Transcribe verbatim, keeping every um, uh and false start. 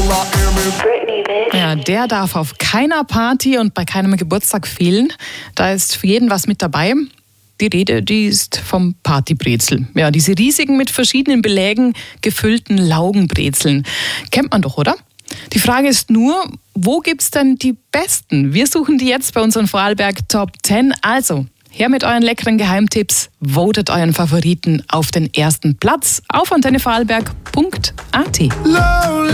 Ja, der darf auf keiner Party und bei keinem Geburtstag fehlen. Da ist für jeden was mit dabei. Die Rede, die ist vom Partybrezel. Ja, diese riesigen, mit verschiedenen Belägen gefüllten Laugenbrezeln. Kennt man doch, oder? Die Frage ist nur, wo gibt's denn die besten? Wir suchen die jetzt bei unseren Vorarlberg Top zehn. Also, her mit euren leckeren Geheimtipps. Votet euren Favoriten auf den ersten Platz auf antenne vorarlberg punkt a t.